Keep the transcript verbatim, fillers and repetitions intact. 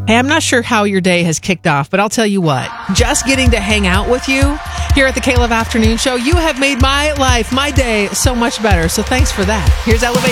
Hey, I'm not sure how your day has kicked off, but I'll tell you what. Just getting to hang out with you here at the K-Love Afternoon Show, you have made my life, my day, so much better. So thanks for that. Here's Elevate.